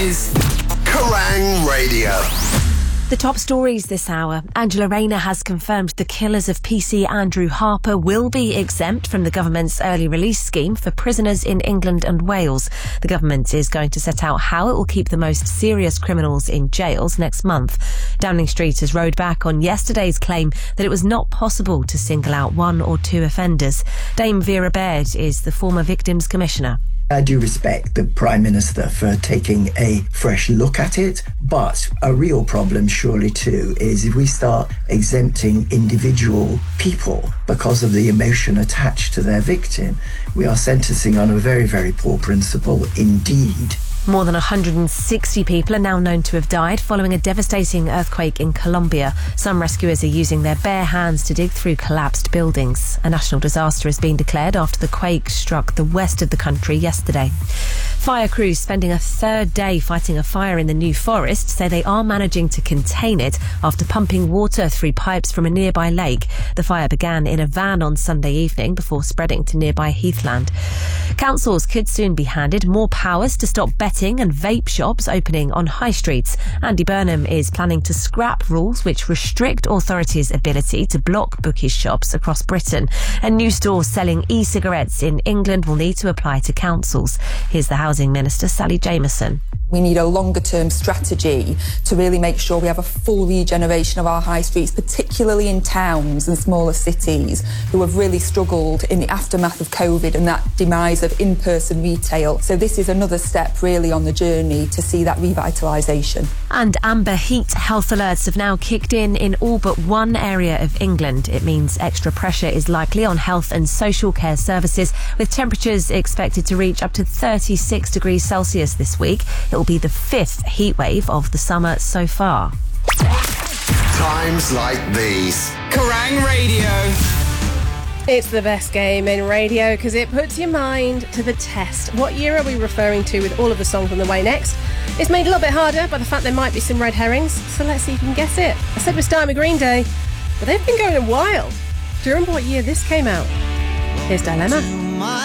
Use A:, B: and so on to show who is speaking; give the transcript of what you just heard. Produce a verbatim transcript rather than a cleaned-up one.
A: is Kerrang Radio.
B: The top stories this hour. Angela Rayner has confirmed the killers of P C Andrew Harper will be exempt from the government's early release scheme for prisoners in England and Wales. The government is going to set out how it will keep the most serious criminals in jails next month. Downing Street has rowed back on yesterday's claim that it was not possible to single out one or two offenders. Dame Vera Baird is the former Victims Commissioner.
C: I do respect the Prime Minister for taking a fresh look at it, but a real problem surely too is if we start exempting individual people because of the emotion attached to their victim, we are sentencing on a very, very poor principle indeed.
B: More than one hundred sixty people are now known to have died following a devastating earthquake in Colombia. Some rescuers are using their bare hands to dig through collapsed buildings. A national disaster has been declared after the quake struck the west of the country yesterday. Fire crews spending a third day fighting a fire in the New Forest say they are managing to contain it after pumping water through pipes from a nearby lake. The fire began in a van on Sunday evening before spreading to nearby heathland. Councils could soon be handed more powers to stop betting and vape shops opening on high streets. Andy Burnham is planning to scrap rules which restrict authorities' ability to block bookies shops across Britain. And new stores selling e-cigarettes in England will need to apply to councils. Here's the Housing Minister, Sally Jamieson.
D: We need a longer-term strategy to really make sure we have a full regeneration of our high streets, particularly in towns and smaller cities who have really struggled in the aftermath of COVID and that demise of in-person retail. So this is another step really on the journey to see that revitalisation.
B: And amber heat health alerts have now kicked in in all but one area of England. It means extra pressure is likely on health and social care services, with temperatures expected to reach up to thirty-six degrees Celsius this week. It will be the fifth heatwave of the summer so far.
A: Times like these.
E: Kerrang Radio.
F: It's the best game in radio because it puts your mind to the test. What year are we referring to with all of the songs on the way next? It's made a little bit harder by the fact there might be some red herrings, so let's see if you can guess it. I said we're starting with Green Day, but they've been going a while. Do you remember what year this came out? Here's Dilemma.